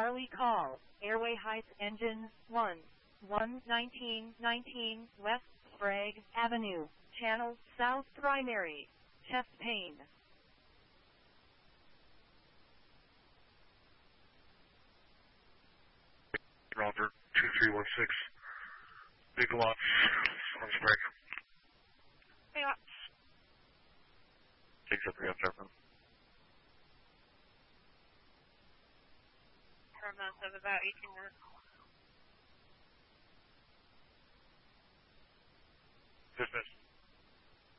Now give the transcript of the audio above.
Charlie call, airway heights engine 1919 West Sprague Avenue, channel south primary, chest pain. Roger, 2316. Big lots on Sprague. Big lots. 60307. Paramount of about 18 minutes.